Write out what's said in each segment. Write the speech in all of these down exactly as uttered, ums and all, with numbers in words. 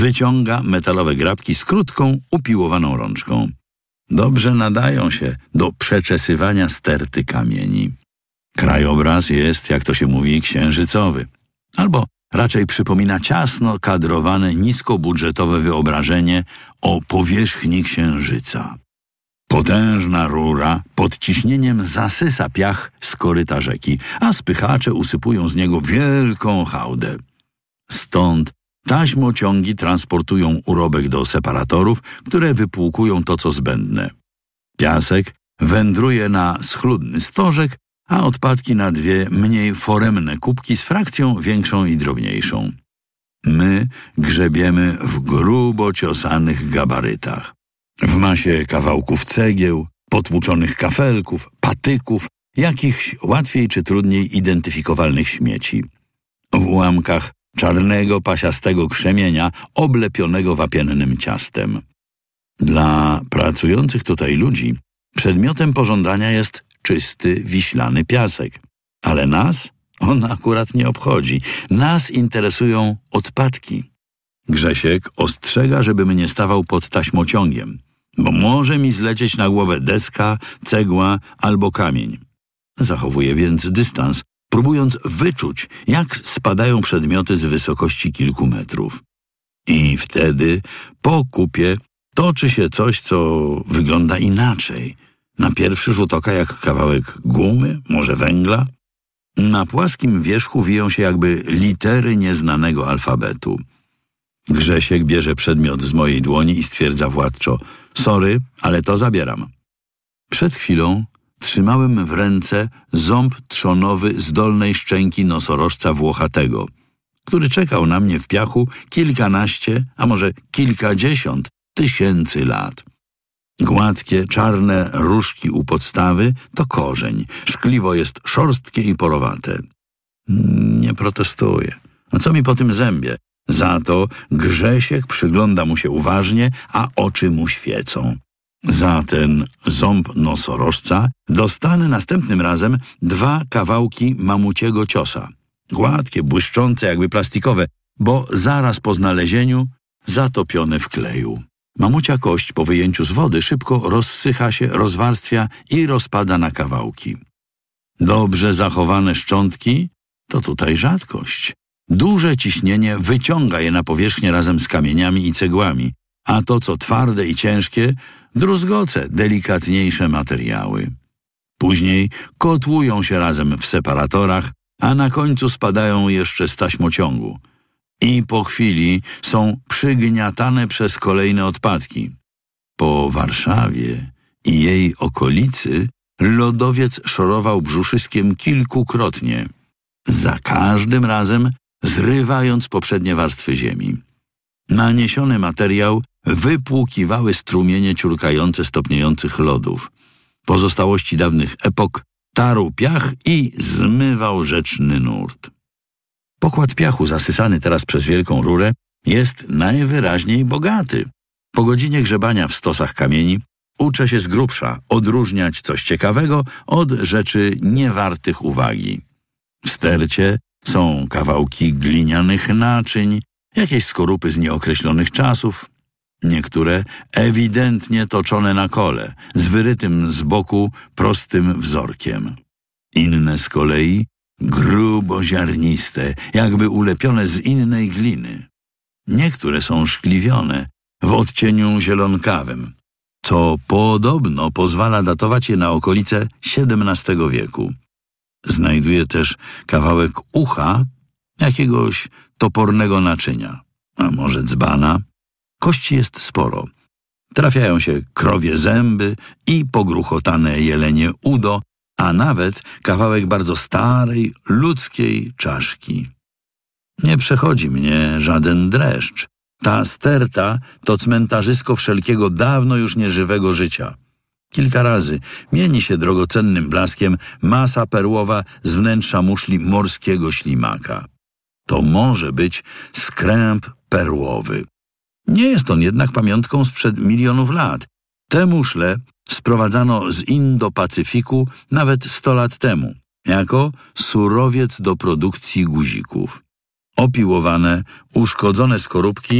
wyciąga metalowe grabki z krótką, upiłowaną rączką. Dobrze nadają się do przeczesywania sterty kamieni. Krajobraz jest, jak to się mówi, księżycowy. Albo raczej przypomina ciasno kadrowane, niskobudżetowe wyobrażenie o powierzchni księżyca. Potężna rura pod ciśnieniem zasysa piach z koryta rzeki, a spychacze usypują z niego wielką hałdę. Stąd taśmociągi transportują urobek do separatorów, które wypłukują to, co zbędne. Piasek wędruje na schludny stożek, a odpadki na dwie mniej foremne kubki z frakcją większą i drobniejszą. My grzebiemy w grubo ciosanych gabarytach. W masie kawałków cegieł, potłuczonych kafelków, patyków, jakichś łatwiej czy trudniej identyfikowalnych śmieci. W ułamkach czarnego, pasiastego krzemienia oblepionego wapiennym ciastem. Dla pracujących tutaj ludzi przedmiotem pożądania jest czysty, wiślany piasek. Ale nas on akurat nie obchodzi. Nas interesują odpadki. Grzesiek ostrzega, żebym nie stawał pod taśmociągiem, bo może mi zlecieć na głowę deska, cegła albo kamień. Zachowuję więc dystans, próbując wyczuć, jak spadają przedmioty z wysokości kilku metrów. I wtedy po kupie toczy się coś, co wygląda inaczej. Na pierwszy rzut oka jak kawałek gumy, może węgla. Na płaskim wierzchu wiją się jakby litery nieznanego alfabetu. Grzesiek bierze przedmiot z mojej dłoni i stwierdza władczo: sorry, ale to zabieram. Przed chwilą trzymałem w ręce ząb trzonowy z dolnej szczęki nosorożca włochatego, który czekał na mnie w piachu kilkanaście, a może kilkadziesiąt tysięcy lat. Gładkie, czarne różki u podstawy to korzeń. Szkliwo jest szorstkie i porowate. Nie protestuję. A co mi po tym zębie? Za to Grzesiek przygląda mu się uważnie, a oczy mu świecą. Za ten ząb nosorożca dostanę następnym razem dwa kawałki mamuciego ciosa. Gładkie, błyszczące, jakby plastikowe, bo zaraz po znalezieniu zatopione w kleju. Mamucia kość po wyjęciu z wody szybko rozsycha się, rozwarstwia i rozpada na kawałki. Dobrze zachowane szczątki to tutaj rzadkość. Duże ciśnienie wyciąga je na powierzchnię razem z kamieniami i cegłami, a to, co twarde i ciężkie, druzgoce, delikatniejsze materiały. Później kotłują się razem w separatorach, a na końcu spadają jeszcze z taśmociągu. I po chwili są przygniatane przez kolejne odpadki. Po Warszawie i jej okolicy lodowiec szorował brzuszyskiem kilkukrotnie, za każdym razem zrywając poprzednie warstwy ziemi. Naniesiony materiał wypłukiwały strumienie ciurkające stopniejących lodów. Pozostałości dawnych epok tarł piach i zmywał rzeczny nurt. Pokład piachu zasysany teraz przez wielką rurę jest najwyraźniej bogaty. Po godzinie grzebania w stosach kamieni uczę się z grubsza odróżniać coś ciekawego od rzeczy niewartych uwagi. W stercie są kawałki glinianych naczyń, jakieś skorupy z nieokreślonych czasów, niektóre ewidentnie toczone na kole, z wyrytym z boku prostym wzorkiem. Inne z kolei grubo ziarniste, jakby ulepione z innej gliny. Niektóre są szkliwione w odcieniu zielonkawym, co podobno pozwala datować je na okolice siedemnastego wieku. Znajduję też kawałek ucha jakiegoś topornego naczynia, a może dzbana. Kości jest sporo. Trafiają się krowie zęby i pogruchotane jelenie udo, a nawet kawałek bardzo starej, ludzkiej czaszki. Nie przechodzi mnie żaden dreszcz. Ta sterta to cmentarzysko wszelkiego dawno już nieżywego życia. Kilka razy mieni się drogocennym blaskiem masa perłowa z wnętrza muszli morskiego ślimaka. To może być skręp perłowy. Nie jest on jednak pamiątką sprzed milionów lat. Te muszle sprowadzano z Indo-Pacyfiku nawet sto lat temu, jako surowiec do produkcji guzików. Opiłowane, uszkodzone skorupki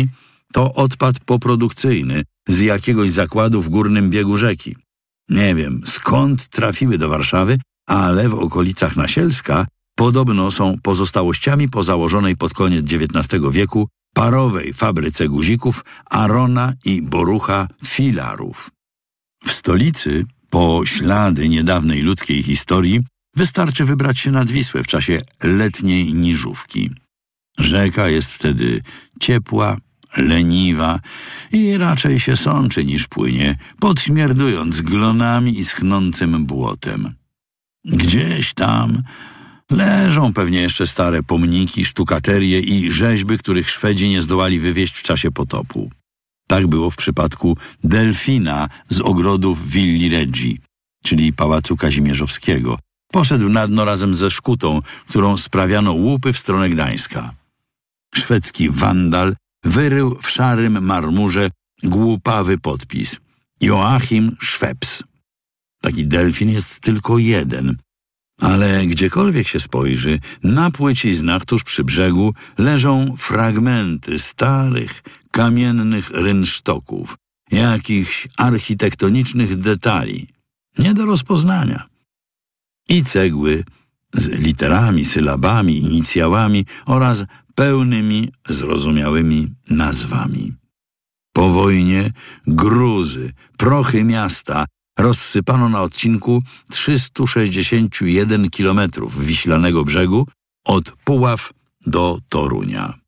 To odpad poprodukcyjny z jakiegoś zakładu w górnym biegu rzeki. Nie wiem, skąd trafiły do Warszawy, ale w okolicach Nasielska podobno są pozostałościami po założonej pod koniec dziewiętnastego wieku parowej fabryce guzików Arona i Borucha Filarów. W stolicy, po ślady niedawnej ludzkiej historii, wystarczy wybrać się nad Wisłę w czasie letniej niżówki. Rzeka jest wtedy ciepła, leniwa i raczej się sączy niż płynie, podśmierdując glonami i schnącym błotem. Gdzieś tam leżą pewnie jeszcze stare pomniki, sztukaterie i rzeźby, których Szwedzi nie zdołali wywieźć w czasie potopu. Tak było w przypadku delfina z ogrodów Villi Reggi, czyli Pałacu Kazimierzowskiego. Poszedł na dno razem ze szkutą, którą sprawiano łupy w stronę Gdańska. Szwedzki wandal wyrył w szarym marmurze głupawy podpis Joachim Schweppes. Taki delfin jest tylko jeden, ale gdziekolwiek się spojrzy, na płyciznach tuż przy brzegu leżą fragmenty starych, kamiennych rynsztoków, jakichś architektonicznych detali, nie do rozpoznania. I cegły z literami, sylabami, inicjałami oraz pełnymi, zrozumiałymi nazwami. Po wojnie gruzy, prochy miasta rozsypano na odcinku trzysta sześćdziesiąt jeden kilometrów wiślanego brzegu od Puław do Torunia.